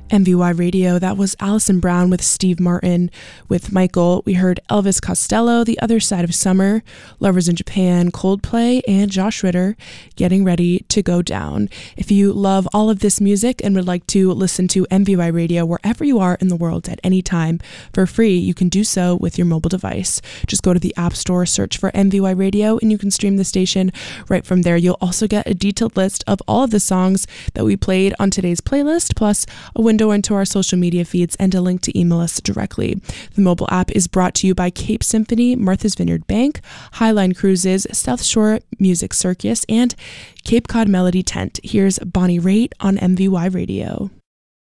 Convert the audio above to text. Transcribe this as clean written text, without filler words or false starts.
MVY Radio, that was Alison Brown with Steve Martin. With Michael, we heard Elvis Costello, The Other Side of Summer, Lovers in Japan, Coldplay, and Josh Ritter, Getting Ready to Go Down. If you love all of this music and would like to listen to MVY Radio wherever you are in the world at any time for free, you can do so with your mobile device. Just go to the App Store, search for MVY Radio, and you can stream the station right from there. You'll also get a detailed list of all of the songs that we played on today's playlist, plus a window into our social media feeds and a link to email us directly. The mobile app is brought to you by Cape Symphony, Martha's Vineyard Bank, Highline Cruises, South Shore Music Circus, and Cape Cod Melody Tent. Here's Bonnie Raitt on MVY Radio.